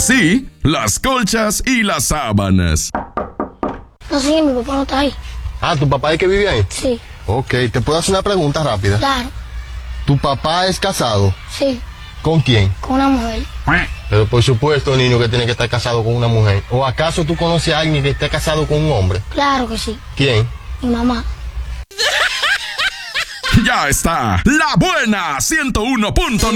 Así, las colchas y las sábanas. No sé, mi papá no está ahí. Ah, ¿tu papá es que vive ahí? Sí. Ok, ¿te puedo hacer una pregunta rápida? Claro. ¿Tu papá es casado? Sí. ¿Con quién? Con una mujer. Pero por supuesto, niño, que tiene que estar casado con una mujer. ¿O acaso tú conoces a alguien que esté casado con un hombre? Claro que sí. ¿Quién? Mi mamá. Ya está, La Buena 101.9.